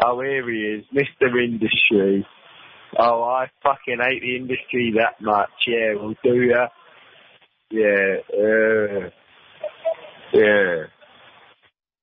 Oh, here he is, Mr. Industry. Oh, I fucking hate the industry that much. Yeah, we'll do that. Yeah,